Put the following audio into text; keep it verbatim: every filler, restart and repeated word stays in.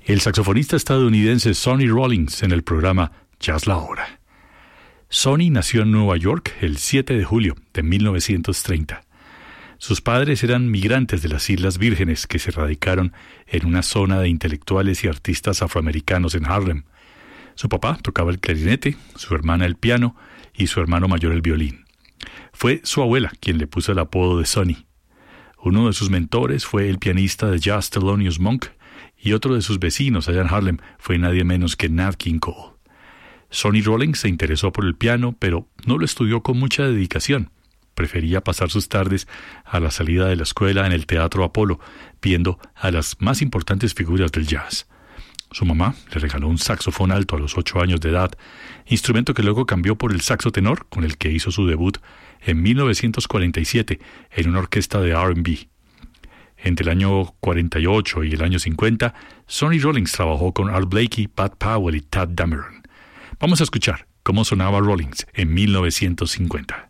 el saxofonista estadounidense Sonny Rollins en el programa Jazz la Hora. Sonny nació en Nueva York el siete de julio de mil novecientos treinta. Sus padres eran migrantes de las Islas Vírgenes que se radicaron en una zona de intelectuales y artistas afroamericanos en Harlem. Su papá tocaba el clarinete, su hermana el piano y su hermano mayor el violín. Fue su abuela quien le puso el apodo de Sonny. Uno de sus mentores fue el pianista de jazz Thelonious Monk, y otro de sus vecinos allá en Harlem fue nadie menos que Nat King Cole. Sonny Rollins se interesó por el piano, pero no lo estudió con mucha dedicación. Prefería pasar sus tardes a la salida de la escuela en el Teatro Apolo, viendo a las más importantes figuras del jazz. Su mamá le regaló un saxofón alto a los ocho años de edad, instrumento que luego cambió por el saxo tenor, con el que hizo su debut en mil novecientos cuarenta y siete en una orquesta de R and B. Entre el año cuarenta y ocho y el año cincuenta, Sonny Rollins trabajó con Art Blakey, Pat Powell y Tadd Dameron. Vamos a escuchar cómo sonaba Rollins en mil novecientos cincuenta.